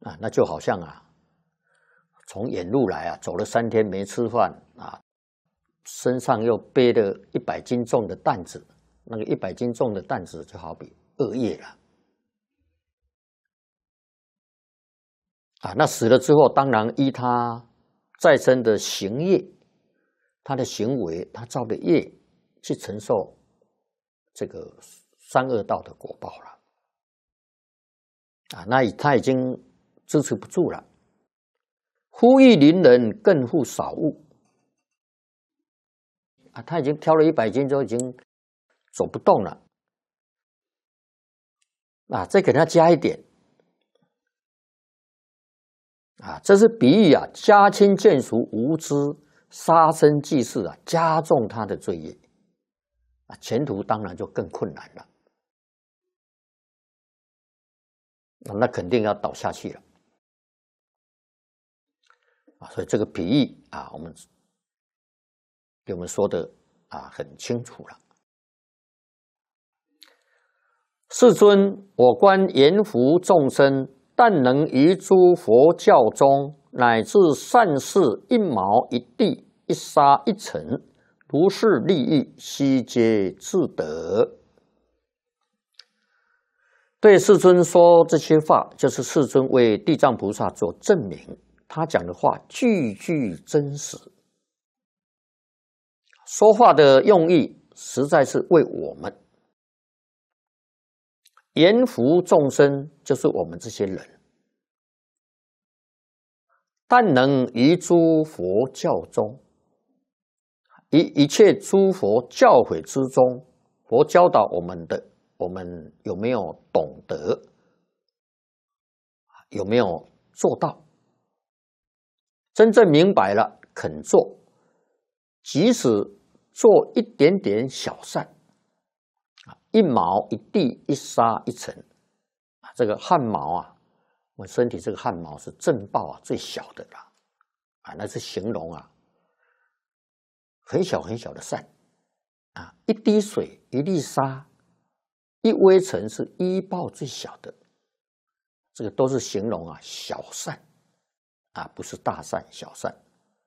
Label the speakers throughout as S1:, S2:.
S1: 那就好像从远路来走了3天没吃饭身上又背了100斤重的担子，那个100斤重的担子就好比2夜了那死了之后，当然依他再生的行业，他的行为，他造的业，去承受这个3恶道的果报了那他已经支持不住了。忽欲邻人，更复少物他已经挑了100斤，就已经走不动了再给他加一点这是比喻家亲眷属无知，杀生济世加重他的罪业前途当然就更困难了那肯定要倒下去了所以这个比喻我们给我们说的很清楚了。世尊，我观阎浮众生，但能于诸佛教中，乃至善事1毛1地1沙1尘，如是利益，悉皆自得。对世尊说这些话，就是世尊为地藏菩萨做证明，他讲的话句句真实，说话的用意实在是为我们。阎浮众生就是我们这些人，但能于诸佛教中，于一切诸佛教诲之中，佛教导我们的，我们有没有懂得？有没有做到？真正明白了，肯做，即使做一点点小善，1毛1地1沙1尘这个汗毛我们身体这个汗毛是正报最小的了那是形容很小很小的善1滴水1粒沙1微尘是依报最小的，这个都是形容小善不是大善，小善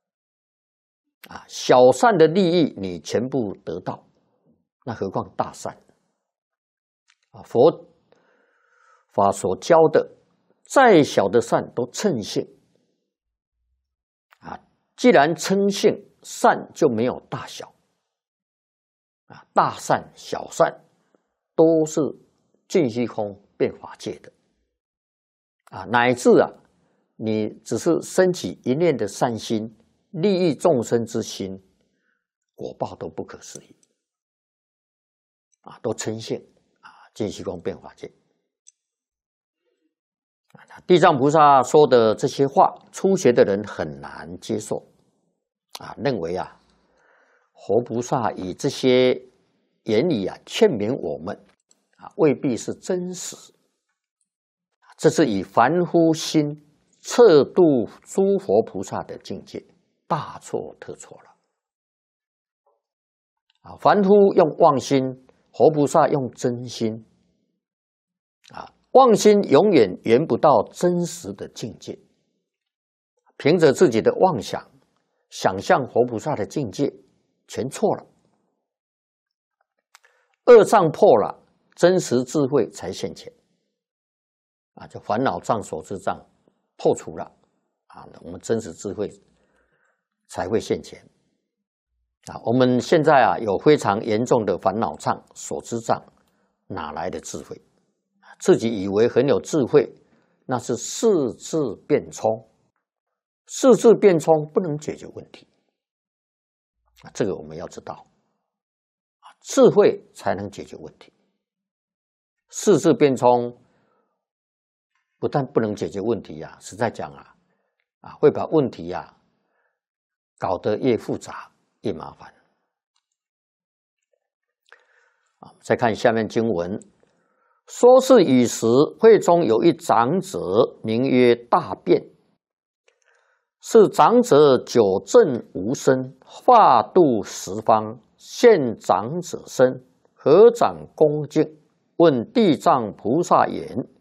S1: 小善的利益你全部得到，那何况大善佛法所教的再小的善都称性既然称性，善就没有大小大善小善都是尽虚空变法界的乃至你只是升起一念的善心，利益众生之心，果报都不可思议都称性尽虚空变法界。地藏菩萨说的这些话，初学的人很难接受认为活菩萨以这些言语劝勉我们未必是真实，这是以凡夫心测度诸佛菩萨的境界，大错特错了凡夫用妄心，活菩萨用真心妄心永远圆不到真实的境界，凭着自己的妄想想象活菩萨的境界，全错了。恶障破了，真实智慧才现前就烦恼障所知障破除了我们真实智慧才会现前我们现在有非常严重的烦恼障所知障，哪来的智慧？自己以为很有智慧，那是视智变聪，视智变聪不能解决问题这个我们要知道智慧才能解决问题，视智变聪不但不能解决问题实在讲会把问题搞得越复杂越麻烦再看下面经文，说是已时，会中有一长者，名曰大辩。是长者久证无生，化度十方，现长者身，合掌恭敬，问地藏菩萨言：